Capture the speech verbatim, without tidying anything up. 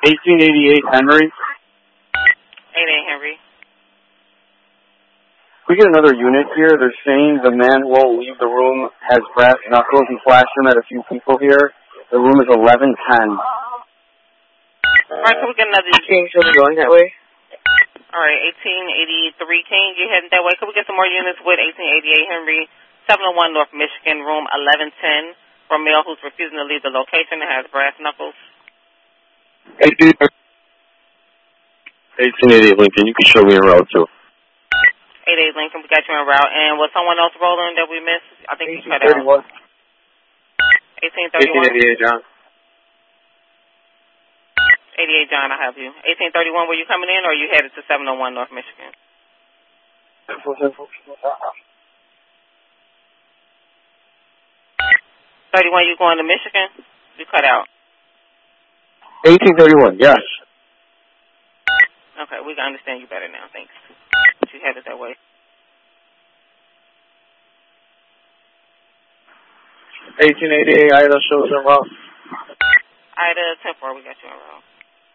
eighteen eighty-eight Henry. eighty-eight Henry. We get another unit here. They're saying the man who won't leave the room has brass knuckles. He flashed them at a few people here. The room is eleven ten. Alright, can we get another... King, should we going that way? Alright, eighteen eighty-three King, you heading that way. Can we get some more units with eighteen eighty-eight Henry, seven oh one North Michigan, room eleven ten, for a male who's refusing to leave the location and has brass knuckles? eighteen eighty-eight Lincoln, you can show me a route too. eighty-eight Lincoln, we got you en route. And was someone else rolling that we missed? I think you cut out. eighteen thirty-one. eighteen eighty-eight John. eighty-eight John, I have you. eighteen thirty-one, were you coming in or are you headed to seven oh one North Michigan? thirty-one, you going to Michigan? You cut out. eighteen thirty-one, yes. Okay, we can understand you better now. Thanks. You headed that way. eighteen eighty-eight Ida shows en route. Ida ten four, we got you en route.